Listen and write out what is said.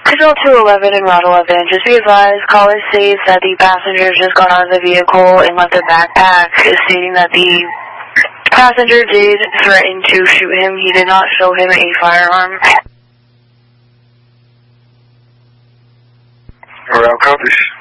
Control 211 and Route 11, just be advised, caller states that the passenger just got out of the vehicle and left a backpack, stating that the passenger did threaten to shoot him. He did not show him a firearm. Route copies.